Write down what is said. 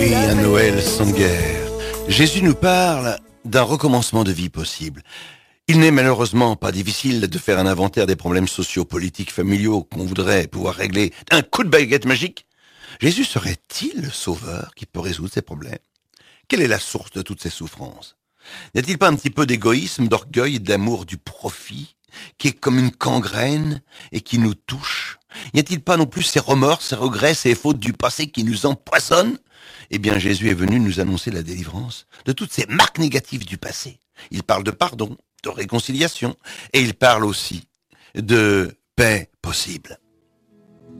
Oui, un Noël sans guerre. Jésus nous parle d'un recommencement de vie possible. Il n'est malheureusement pas difficile de faire un inventaire des problèmes sociaux, politiques, familiaux qu'on voudrait pouvoir régler d'un coup de baguette magique. Jésus serait-il le sauveur qui peut résoudre ces problèmes? Quelle est la source de toutes ces souffrances? N'y a-t-il pas un petit peu d'égoïsme, d'orgueil et d'amour du profit qui est comme une gangrène et qui nous touche? N'y a-t-il pas non plus ces remords, ces regrets, ces fautes du passé qui nous empoisonnent? Eh bien, Jésus est venu nous annoncer la délivrance de toutes ces marques négatives du passé. Il parle de pardon, de réconciliation, et il parle aussi de paix possible.